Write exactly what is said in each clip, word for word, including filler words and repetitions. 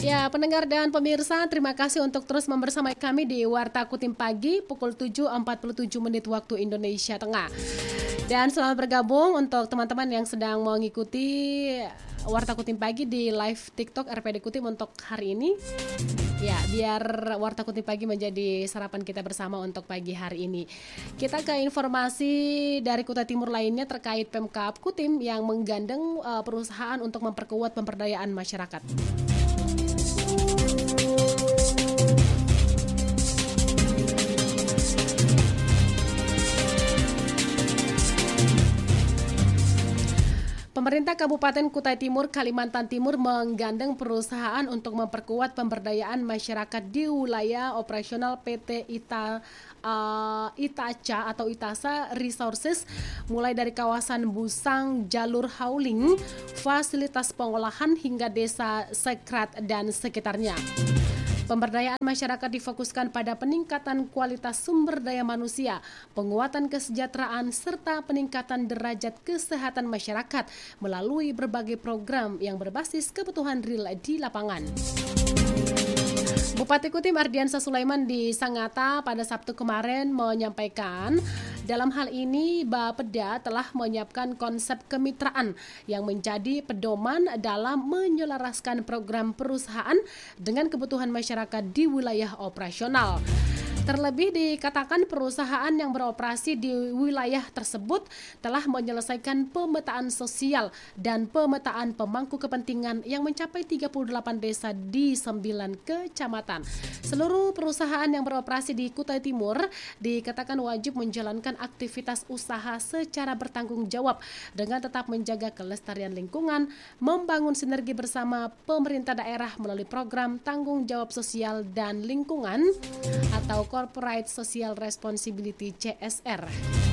Ya, pendengar dan pemirsa, terima kasih untuk terus membersamai kami di Warta Kutim Pagi pukul tujuh empat puluh tujuh menit waktu Indonesia Tengah. Dan selamat bergabung untuk teman-teman yang sedang mengikuti Warta Kutim Pagi di live TikTok R P D Kutim untuk hari ini. Ya, biar Warta Kutim Pagi menjadi sarapan kita bersama untuk pagi hari ini. Kita ke informasi dari Kutai Timur lainnya terkait Pemkab Kutim yang menggandeng uh, perusahaan untuk memperkuat pemberdayaan masyarakat. Pemerintah Kabupaten Kutai Timur, Kalimantan Timur menggandeng perusahaan untuk memperkuat pemberdayaan masyarakat di wilayah operasional P T Ita uh, Itaca atau Itasa Resources, mulai dari kawasan Busang, jalur hauling, fasilitas pengolahan hingga desa Sekrat dan sekitarnya. Pemberdayaan masyarakat difokuskan pada peningkatan kualitas sumber daya manusia, penguatan kesejahteraan, serta peningkatan derajat kesehatan masyarakat melalui berbagai program yang berbasis kebutuhan real di lapangan. Bupati Kutim Ardiansa Sulaiman di Sangatta pada Sabtu kemarin menyampaikan dalam hal ini Bapeda telah menyiapkan konsep kemitraan yang menjadi pedoman dalam menyelaraskan program perusahaan dengan kebutuhan masyarakat di wilayah operasional. Terlebih dikatakan perusahaan yang beroperasi di wilayah tersebut telah menyelesaikan pemetaan sosial dan pemetaan pemangku kepentingan yang mencapai tiga puluh delapan desa di sembilan kecamatan. Seluruh perusahaan yang beroperasi di Kutai Timur dikatakan wajib menjalankan aktivitas usaha secara bertanggung jawab dengan tetap menjaga kelestarian lingkungan, membangun sinergi bersama pemerintah daerah melalui program tanggung jawab sosial dan lingkungan atau Corporate Social Responsibility C S R.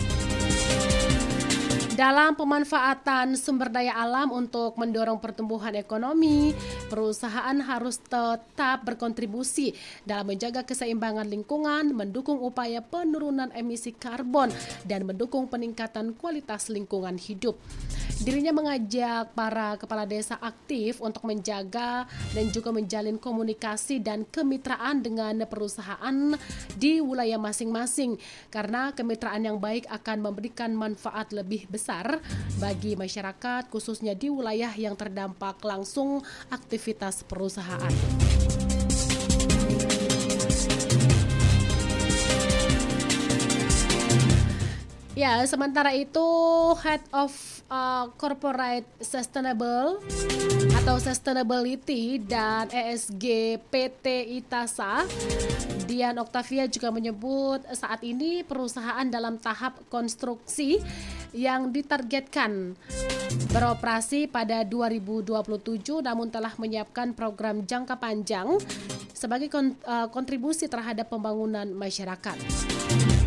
Dalam pemanfaatan sumber daya alam untuk mendorong pertumbuhan ekonomi, perusahaan harus tetap berkontribusi dalam menjaga keseimbangan lingkungan, mendukung upaya penurunan emisi karbon, dan mendukung peningkatan kualitas lingkungan hidup. Dirinya mengajak para kepala desa aktif untuk menjaga dan juga menjalin komunikasi dan kemitraan dengan perusahaan di wilayah masing-masing, karena kemitraan yang baik akan memberikan manfaat lebih besar bagi masyarakat, khususnya di wilayah yang terdampak langsung aktivitas perusahaan. Ya, sementara itu Head of uh, Corporate Sustainable atau Sustainability dan E S G P T Itasa, Dian Octavia juga menyebut saat ini perusahaan dalam tahap konstruksi yang ditargetkan beroperasi pada dua ribu dua puluh tujuh, namun telah menyiapkan program jangka panjang sebagai kontribusi terhadap pembangunan masyarakat.